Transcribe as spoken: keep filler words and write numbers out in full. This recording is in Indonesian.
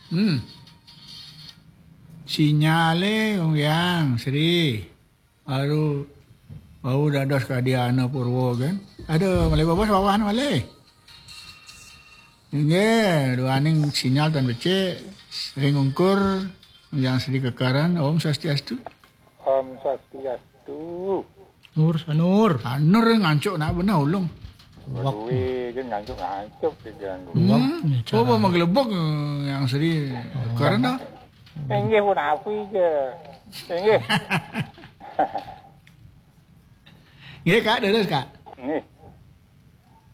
Hmm. Sinyale yang Sri. Baru baru dados kadiana Purwo kan. Ada malai bawah bawahan malai. Nggih, duaning sinyal tan becik sering ungkur yang Sri kekaran Om Swastiastu. Om Swastiastu. Nur sanur. Anur ngancuk nak benar ulung. Duwe je ngancuk-ngancuk je jangan. Hmm. Coba menggelebok yang Sri kekaran dah. Enggih pun api je. Enggih. Nggih Kak, deres Kak. Nggih.